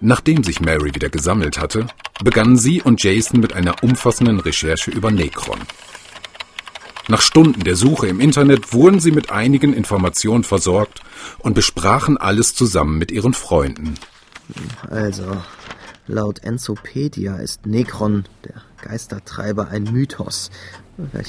Nachdem sich Mary wieder gesammelt hatte, begannen sie und Jason mit einer umfassenden Recherche über Necron. Nach Stunden der Suche im Internet wurden sie mit einigen Informationen versorgt und besprachen alles zusammen mit ihren Freunden. Also, laut Encyclopedia ist Necron, der Geistertreiber, ein Mythos, welcher